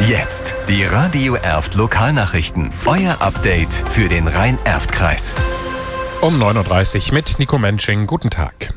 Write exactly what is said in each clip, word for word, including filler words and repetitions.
Jetzt die Radio Erft Lokalnachrichten. Euer Update für den Rhein-Erft-Kreis. Um neun Uhr dreißig mit Nico Mensching. Guten Tag.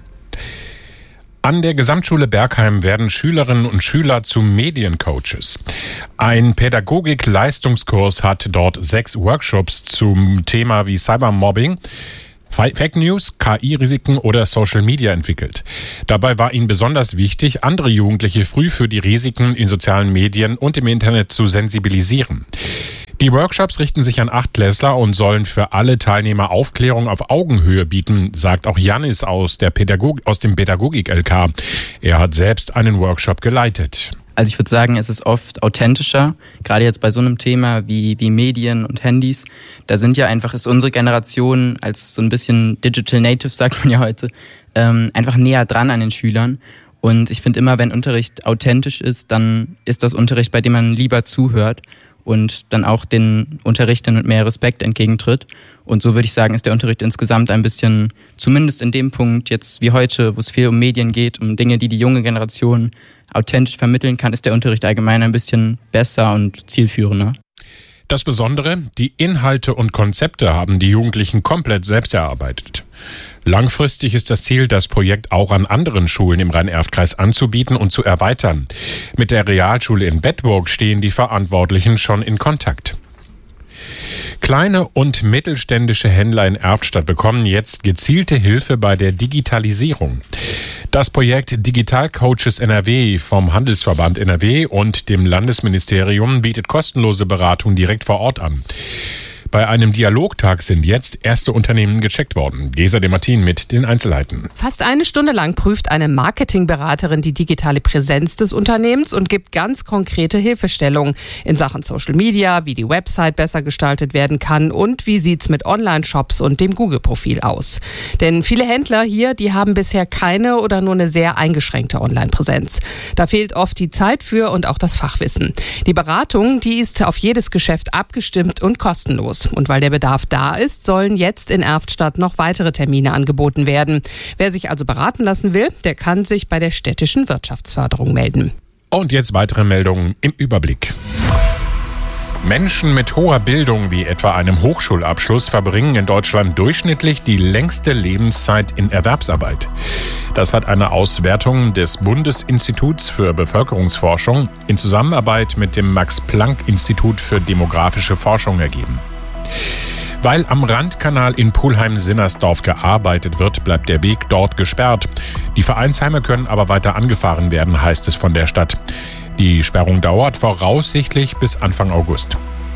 An der Gesamtschule Bergheim werden Schülerinnen und Schüler zu Mediencoaches. Ein Pädagogik-Leistungskurs hat dort sechs Workshops zum Thema wie Cybermobbing, Fake News, K I-Risiken oder Social Media entwickelt. Dabei war ihnen besonders wichtig, andere Jugendliche früh für die Risiken in sozialen Medien und im Internet zu sensibilisieren. Die Workshops richten sich an Achtklässler und sollen für alle Teilnehmer Aufklärung auf Augenhöhe bieten, sagt auch Janis aus, der Pädagog- aus dem Pädagogik-L K. Er hat selbst einen Workshop geleitet. Also ich würde sagen, es ist oft authentischer, gerade jetzt bei so einem Thema wie, wie Medien und Handys. Da sind ja einfach, ist unsere Generation als so ein bisschen Digital Native, sagt man ja heute, ähm, einfach näher dran an den Schülern. Und ich finde immer, wenn Unterricht authentisch ist, dann ist das Unterricht, bei dem man lieber zuhört und dann auch den Unterrichtern mit mehr Respekt entgegentritt. Und so würde ich sagen, ist der Unterricht insgesamt ein bisschen, zumindest in dem Punkt jetzt wie heute, wo es viel um Medien geht, um Dinge, die die junge Generation authentisch vermitteln kann, ist der Unterricht allgemein ein bisschen besser und zielführender. Das Besondere, die Inhalte und Konzepte haben die Jugendlichen komplett selbst erarbeitet. Langfristig ist das Ziel, das Projekt auch an anderen Schulen im Rhein-Erft-Kreis anzubieten und zu erweitern. Mit der Realschule in Bedburg stehen die Verantwortlichen schon in Kontakt. Kleine und mittelständische Händler in Erftstadt bekommen jetzt gezielte Hilfe bei der Digitalisierung. Das Projekt Digital Coaches N R W vom Handelsverband N R W und dem Landesministerium bietet kostenlose Beratung direkt vor Ort an. Bei einem Dialogtag sind jetzt erste Unternehmen gecheckt worden. Gesa de Martin mit den Einzelheiten. Fast eine Stunde lang prüft eine Marketingberaterin die digitale Präsenz des Unternehmens und gibt ganz konkrete Hilfestellungen in Sachen Social Media, wie die Website besser gestaltet werden kann und wie sieht's mit Online-Shops und dem Google-Profil aus. Denn viele Händler hier, die haben bisher keine oder nur eine sehr eingeschränkte Online-Präsenz. Da fehlt oft die Zeit für und auch das Fachwissen. Die Beratung, die ist auf jedes Geschäft abgestimmt und kostenlos. Und weil der Bedarf da ist, sollen jetzt in Erftstadt noch weitere Termine angeboten werden. Wer sich also beraten lassen will, der kann sich bei der städtischen Wirtschaftsförderung melden. Und jetzt weitere Meldungen im Überblick. Menschen mit hoher Bildung wie etwa einem Hochschulabschluss verbringen in Deutschland durchschnittlich die längste Lebenszeit in Erwerbsarbeit. Das hat eine Auswertung des Bundesinstituts für Bevölkerungsforschung in Zusammenarbeit mit dem Max-Planck-Institut für demografische Forschung ergeben. Weil am Randkanal in Pulheim-Sinnersdorf gearbeitet wird, bleibt der Weg dort gesperrt. Die Vereinsheime können aber weiter angefahren werden, heißt es von der Stadt. Die Sperrung dauert voraussichtlich bis Anfang August.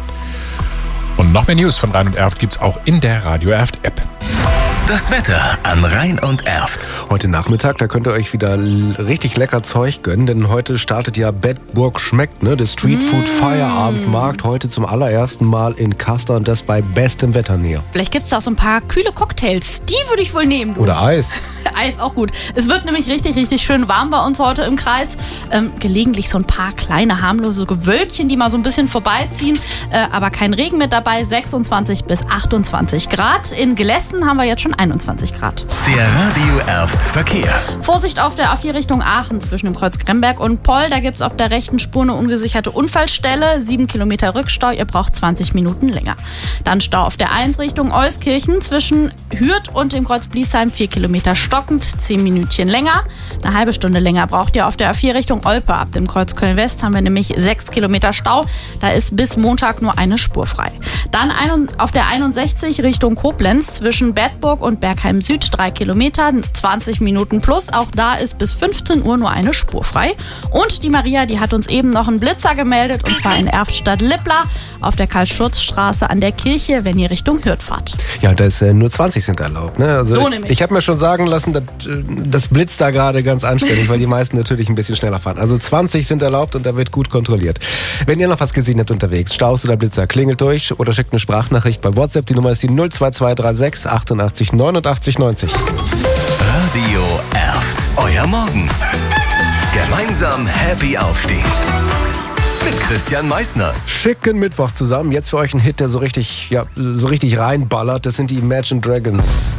Und noch mehr News von Rhein und Erft gibt's auch in der Radio Erft App. Das Wetter an Rhein und Erft. Heute Nachmittag, da könnt ihr euch wieder l- richtig lecker Zeug gönnen, denn heute startet ja Bedburg schmeckt, ne? Der Streetfood Feierabendmarkt heute zum allerersten Mal in Kastor und das bei bestem Wetter näher. Vielleicht gibt's da auch so ein paar kühle Cocktails. Die würde ich wohl nehmen, du. Oder Eis. Eis auch gut. Es wird nämlich richtig, richtig schön warm bei uns heute im Kreis. Ähm, gelegentlich so ein paar kleine, harmlose Gewölkchen, die mal so ein bisschen vorbeiziehen. Äh, aber kein Regen mit dabei. sechsundzwanzig bis achtundzwanzig Grad. In Glessen haben wir jetzt schon einundzwanzig Grad. Der Radio Erft Verkehr. Vorsicht auf der A vier Richtung Aachen zwischen dem Kreuz Gremberg und Poll. Da gibt's auf der rechten Spur eine ungesicherte Unfallstelle. Sieben Kilometer Rückstau. Ihr braucht zwanzig Minuten länger. Dann Stau auf der eins Richtung Euskirchen zwischen Hürth und dem Kreuz Bliesheim. Vier Kilometer stockend. Zehn Minütchen länger. Eine halbe Stunde länger braucht ihr auf der A vier Richtung Olpe. Ab dem Kreuz Köln-West haben wir nämlich sechs Kilometer Stau. Da ist bis Montag nur eine Spur frei. Dann ein, auf der einundsechzig Richtung Koblenz zwischen Bedburg und Bergheim Süd. Drei Kilometer, zwanzig Minuten plus. Auch da ist bis fünfzehn Uhr nur eine Spur frei. Und die Maria, die hat uns eben noch einen Blitzer gemeldet. Und zwar in Erftstadt-Lippla auf der Karl-Sturz-Straße an der Kirche, wenn ihr Richtung Hürth fahrt. Ja, da ist äh, nur zwanzig sind erlaubt. Ne? Also, so nämlich. Ich habe mir schon sagen lassen, dass, das blitzt da gerade ganz anständig, weil die meisten natürlich ein bisschen schneller fahren. Also zwanzig sind erlaubt und da wird gut kontrolliert. Wenn ihr noch was gesehen habt unterwegs, Staus oder Blitzer, klingelt durch oder schickt eine Sprachnachricht bei WhatsApp. Die Nummer ist die null zwei zwei drei sechs achtundachtzig neunundachtzig neunzig. Radio Erft. Euer Morgen. Gemeinsam happy aufstehen. Mit Christian Meissner. Schicken Mittwoch zusammen. Jetzt für euch ein Hit, der so richtig, ja, so richtig reinballert. Das sind die Imagine Dragons.